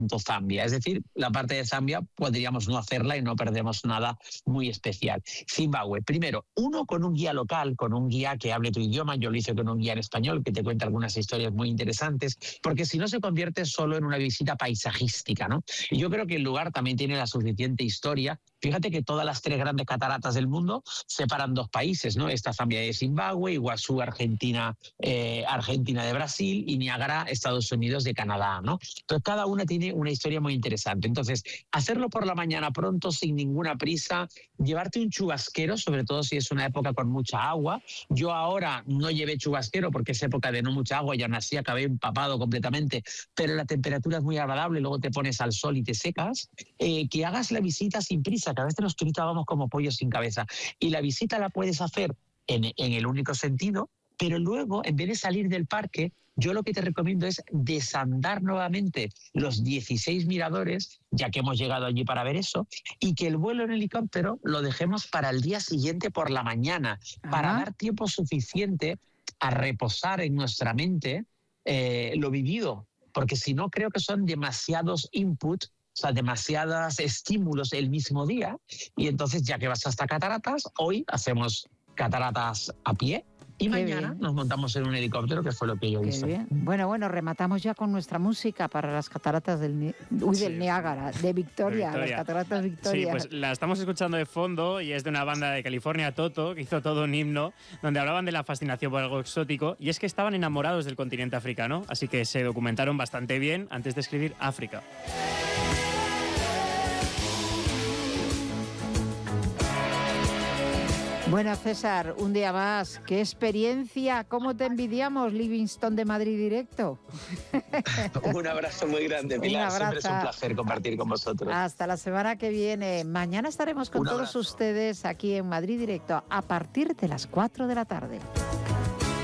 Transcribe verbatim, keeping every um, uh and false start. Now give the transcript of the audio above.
Zambia. Es decir, la parte de Zambia podríamos no hacerla y no perdemos nada muy especial. Zimbabue, primero, uno con un guía local, con un guía que hable tu idioma. Yo lo hice con un guía en español que te cuenta algunas historias muy interesantes, porque si no se convierte solo en una visita paisajística, ¿no? Y yo creo que el lugar también tiene la suficiente historia. Fíjate que todas las tres grandes cataratas del mundo separan dos países, ¿no? Esta Zambia de Zimbabue, Iguazú, Argentina, eh, Argentina de Brasil y Niágara, Estados Unidos de Canadá, ¿no? Entonces cada una tiene una historia muy interesante. Entonces, hacerlo por la mañana pronto, sin ninguna prisa, llevarte un chubasquero, sobre todo si es una época con mucha agua. Yo ahora no llevé chubasquero porque es época de no mucha agua y aún así acabé empapado completamente, pero la temperatura es muy agradable, luego te pones al sol y te secas. Eh, que hagas la visita sin prisa, que a veces los turistas vamos como pollos sin cabeza, y la visita la puedes hacer en, en el único sentido, pero luego, en vez de salir del parque, yo lo que te recomiendo es desandar nuevamente los dieciséis miradores, ya que hemos llegado allí para ver eso, y que el vuelo en helicóptero lo dejemos para el día siguiente por la mañana, Ajá. para dar tiempo suficiente a reposar en nuestra mente eh, lo vivido, porque si no creo que son demasiados inputs, o sea, demasiados estímulos el mismo día, y entonces ya que vas hasta Cataratas, hoy hacemos Cataratas a pie, y Qué mañana bien. Nos montamos en un helicóptero, que fue lo que yo Qué hice. Bien. Bueno, bueno, rematamos ya con nuestra música para las cataratas del, Uy, sí. del Niágara, de Victoria, de Victoria, las cataratas Victoria. Sí, pues la estamos escuchando de fondo y es de una banda de California, Toto, que hizo todo un himno donde hablaban de la fascinación por algo exótico, y es que estaban enamorados del continente africano, así que se documentaron bastante bien antes de escribir África. Bueno, César, un día más. ¡Qué experiencia! ¿Cómo te envidiamos, Livingstone de Madrid Directo? Un abrazo muy grande, Pilar. Siempre es un placer compartir con vosotros. Hasta la semana que viene. Mañana estaremos con todos ustedes aquí en Madrid Directo a partir de las cuatro de la tarde.